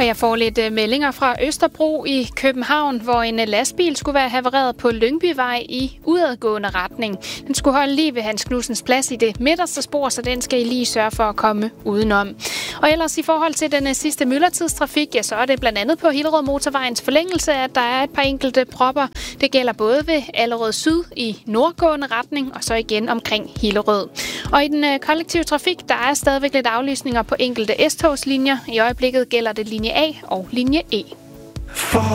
Og jeg får lidt meldinger fra Østerbro i København, hvor en lastbil skulle være havareret på Lyngbyvej i udadgående retning. Den skulle holde lige ved Hans Knudsens Plads i det midterste spor, så den skal I lige sørge for at komme udenom. Og ellers i forhold til den sidste myldretidstrafik, ja, så er det blandt andet på Hillerød Motorvejens forlængelse, at der er et par enkelte propper. Det gælder både ved Allerød Syd i nordgående retning, og så igen omkring Hillerød. Og i den kollektive trafik, der er stadigvæk lidt aflysninger på enkelte S-togslinjer. I øjeblikket gælder det linje A og linje E.